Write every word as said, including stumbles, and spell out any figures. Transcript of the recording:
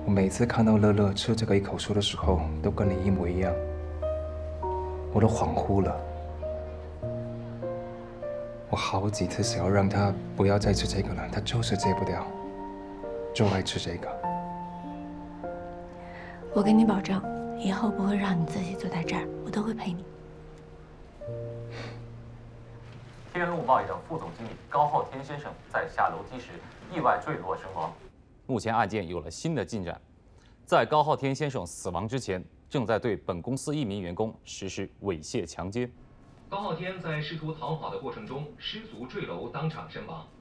我每次看到乐乐吃这个一口酥的时候，都跟你一模一样，我都恍惚了。我好几次想要让他不要再吃这个了，他就是戒不掉，就爱吃这个。 我跟你保证，以后不会让你自己坐在这儿，我都会陪你。 天路贸易的副总经理高浩天先生在下楼梯时意外坠落身亡。目前案件有了新的进展，在高浩天先生死亡之前，正在对本公司一名员工实施猥亵强奸。 高浩天在试图逃跑的过程中失足坠楼，当场身亡。